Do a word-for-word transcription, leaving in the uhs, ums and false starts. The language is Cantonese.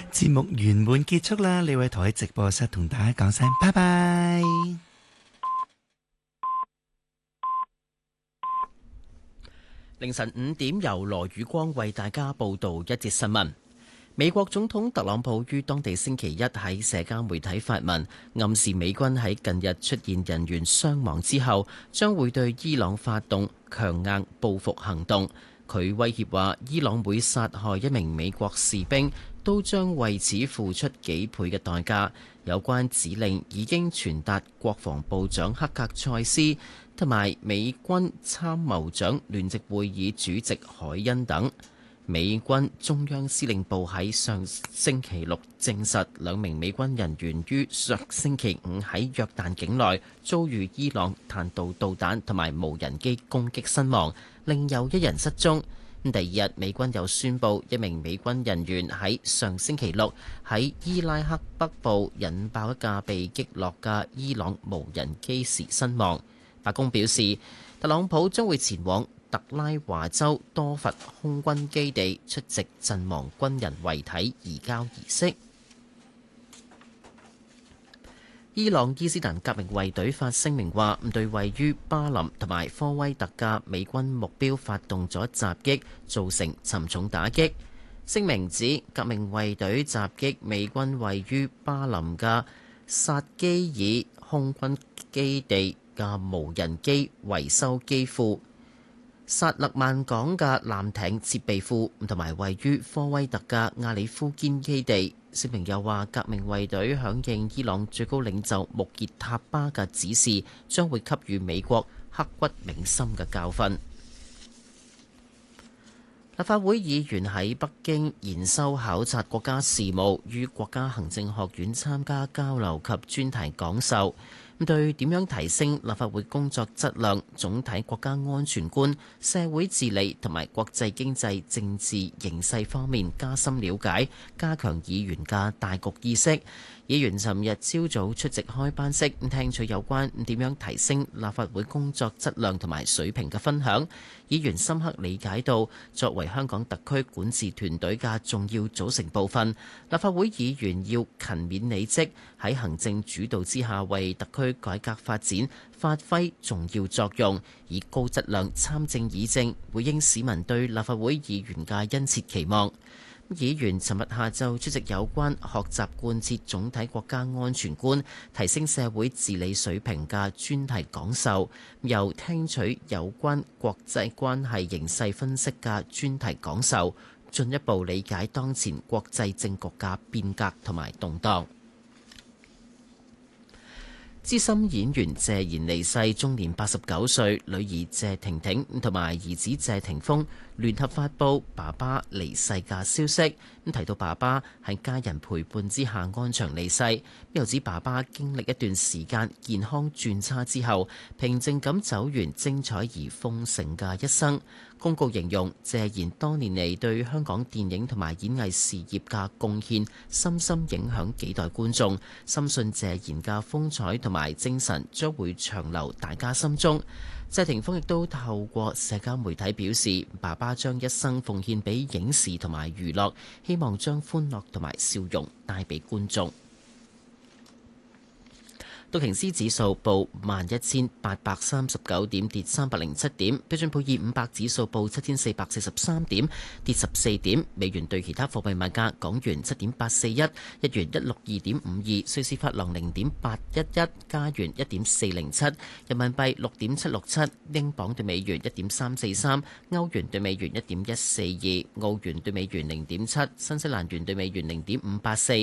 節目圓滿結束啦！呢位台喺直播室同大家講聲拜拜。 凌晨五點，由羅宇光為大家報道一節新聞。美國總統特朗普於當地星期一喺社交媒體發文，暗示美軍喺近日出現人員傷亡之後，將會對伊朗發動強硬報復行動。佢威脅話，伊朗每殺害一名美國士兵，都將為此付出幾倍嘅代價。有關指令已經傳達國防部長克格塞斯同埋美軍參謀長聯席會議主席海恩等。美軍中央司令部喺上星期六證實，兩名美軍人員於上星期五喺約旦境內遭遇伊朗彈道導彈同埋無人機攻擊身亡，另有一人失蹤。第二日，美軍又宣布一名美軍人員喺上星期六喺伊拉克北部引爆一架被擊落嘅伊朗無人機時身亡。白宮表示，特朗普將會前往特拉華州多佛空軍基地出席陣亡軍人遺體移交儀式。伊朗伊斯蘭革命衛隊發聲明話，對位於巴林同埋科威特嘅美軍目標發動咗襲擊，造成沉重打擊。聲明指，革命衛隊襲擊美軍位於巴林嘅薩基爾空軍基地嘅無人機維修機庫、薩勒曼港嘅艦艇設備庫同埋位於科威特嘅亞里夫堅基地。聲明又話，革命衛隊響應伊朗最高領袖穆傑塔巴嘅指示，將會給予美國刻骨銘心嘅教訓。立法會議員喺北京研修考察國家事務，於國家行政學院參加交流及專題講授。對點樣提升立法會工作質量、總體國家安全觀、社會治理同埋國際經濟政治形勢方面加深了解，加強議員嘅大局意識。議員尋日朝早出席開班式，聽取有關點樣提升立法會工作質量同埋水平嘅分享。議員深刻理解到，作為香港特區管治團隊嘅重要組成部分，立法會議員要勤勉履職，喺行政主導之下為特區改革發展發揮重要作用，以高質量參政議政，回應市民對立法會議員嘅殷切期望。議員尋日下晝出席有關學習貫徹總體國家安全觀、提升社會治理水平嘅專題講授，又聽取有關國際關係形勢分析嘅專題講授，進一步理解當前國際政局嘅變革同埋動盪。資深演員謝賢離世，終年八十九歲，女兒謝婷婷同埋兒子謝霆鋒聯合發布爸爸離世嘅消息，咁提到爸爸喺家人陪伴之下安詳離世，又指爸爸經歷一段時間健康轉差之後，平靜咁走完精彩而豐盛嘅一生。公告形容謝賢多年嚟對香港電影同埋演藝事業嘅貢獻，深深影響幾代觀眾，深信謝賢嘅風采同埋精神將會長留大家心中。謝霆鋒亦都透過社交媒體表示，爸爸將一生奉獻俾影視同埋娛樂，希望將歡樂同埋笑容帶俾觀眾。道瓊斯指數報五萬一千八百三十九點，跌三百零七點。標準普爾五百指數報七千四百四十三點，跌十四點。美元對其他貨幣賣價：港元七點八四一，日元一六二點五二，瑞士法郎零點八一一，加元一點四零七，人民幣六點七六七，英鎊對美元一點三四三，歐元對美元一點一四二，澳元對美元零點七，新西蘭元對美元零點五八四。